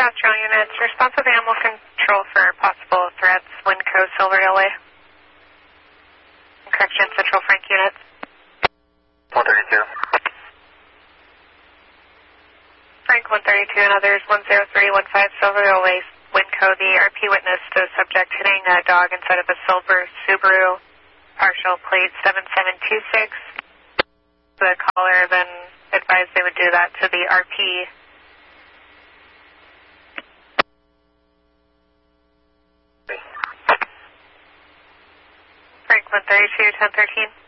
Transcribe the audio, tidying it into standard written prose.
Pastoral units, responsive animal control for possible threats, Winco, Silverdale Way. Correction, Central Frank units. 132. Frank 132 and others, 10315 Silverdale Way, Winco. The RP witnessed a subject hitting a dog inside of a silver Subaru, partial plate 7726. The caller then advised they would do that to the RP. Frank 132, 1013.